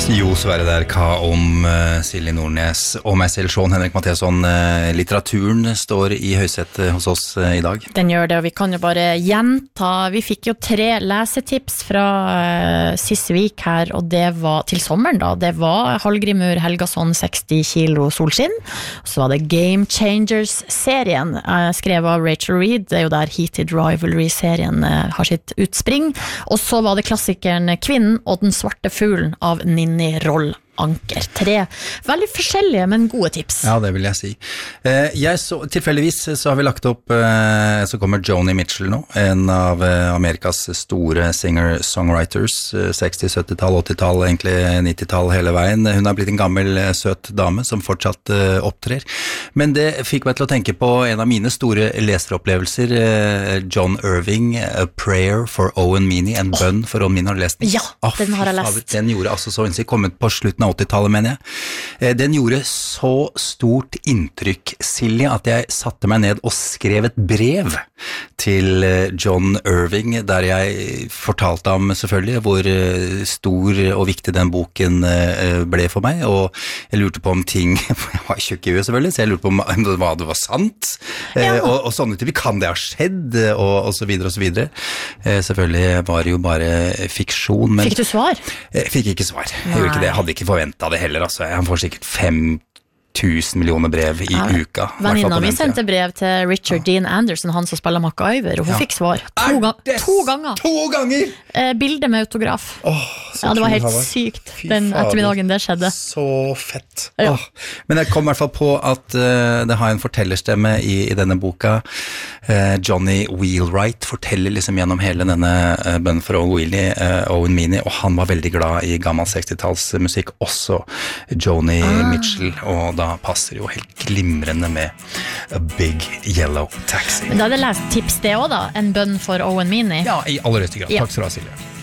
Jo, så er det der hva om Silje Nordnes og meg selv, Sean Henrik Matheson. Litteraturen står i høysetet hos oss i dag. Den gjør det, og vi kan jo bare gjenta. Vi fikk jo 3 lesetips fra siste week her, og det var til sommeren da. Det var Hallgrimur Helgason, 60 kilo solskinn. Så var det Game Changers-serien, skrevet av Rachel Reed. Det er jo der Heated Rivalry-serien har sitt utspring. Og så var det klassikeren Kvinnen og den svarte fuglen av Ninni Roll Anker. 3 veldig forskjellige, men gode tips. Ja, det vil jeg si. Tilfeldigvis så har vi lagt opp, så kommer Joni Mitchell nå, en av Amerikas store singer-songwriters, 60-, 70-tall, 80-tall, egentlig 90-tall hele veien. Hun har blitt en gammel, søt dame som fortsatt opptrer. Men det fikk meg til å tenke på en av mine store leseropplevelser, John Irving, A Prayer for Owen Meany, en bønn for Owen Meany. Har du lest den? Ja, den har jeg lest. Den gjorde altså så innsikt, kommet på slutten av 80-tallet, mener jeg. Den gjorde så stort inntrykk, Silje, at jeg satte meg ned og skrev et brev til John Irving, der jeg fortalte ham selvfølgelig hvor stor og viktig den boken ble for meg, og jeg lurte på om ting, jeg var tjukk i huet selvfølgelig, så jeg lurte på om hva det var sant, og sånne typer, kan det ha skjedd, og så videre og så videre. Selvfølgelig var det jo bare fiksjon, men... Fikk du svar? Jeg fikk ikke svar, jeg gjorde ikke det, jeg hadde ikke forventet det heller, altså. Han får sikkert 5.000 millioner brev i uka. Venninna mi sendte brev til Richard Dean Anderson, han som spiller MacGyver, og hun fikk svar 2 ganger. 2 ganger! Bilde med autograf. Ja, det var helt sykt den ettermiddagen det skjedde. Så fett. Ja. Men jeg kom i hvert fall på at det har en fortellerstemme i denne boka. Johnny Wheelwright forteller liksom gjennom hele denne bønnen for Owen Meany, og han var veldig glad i gammel 60-tallsmusikk, også Joni Mitchell, og da passer jo helt glimrende med A Big Yellow Taxi. Men da hadde jeg lest tips det også da, en bønn for Owen Meany. Ja, i aller høyeste grad. Takk skal du ha, Silje.